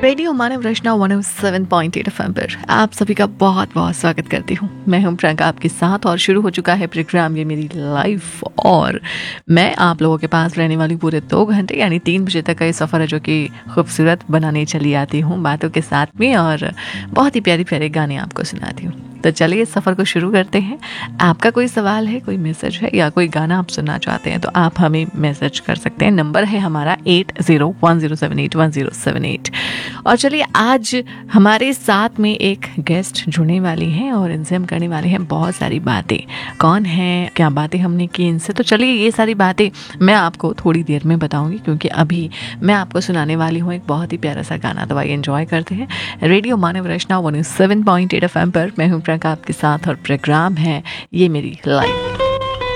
Radio मानव रचना 107.8 FM पर आप सभी का बहुत बहुत स्वागत करती हूँ। मैं हूँ प्रियंका आपके साथ और शुरू हो चुका है प्रोग्राम ये मेरी लाइफ। और मैं आप लोगों के पास रहने वाली पूरे 2 घंटे यानी 3 बजे तक का ये सफ़र है जो कि खूबसूरत बनाने चली आती हूँ बातों के साथ में, और बहुत ही प्यारी प्यारे गाने आपको सुनाती हूँ। तो चलिए इस सफ़र को शुरू करते हैं। आपका कोई सवाल है, कोई मैसेज है या कोई गाना आप सुनना चाहते हैं तो आप हमें मैसेज कर सकते हैं। नंबर है हमारा 8010781078। और चलिए आज हमारे साथ में एक गेस्ट जुड़ने वाली हैं और इनसे हम करने वाले हैं बहुत सारी बातें। कौन है, क्या बातें हमने की इनसे, तो चलिए ये सारी बातें मैं आपको थोड़ी देर में बताऊंगी, क्योंकि अभी मैं आपको सुनाने वाली हूँ एक बहुत ही प्यारा सा गाना। तो आइए एंजॉय करते हैं। रेडियो मानव रचना 107.8 FM पर मैं हूँ प्रियंका आपके साथ और प्रोग्राम है ये मेरी लाइफ।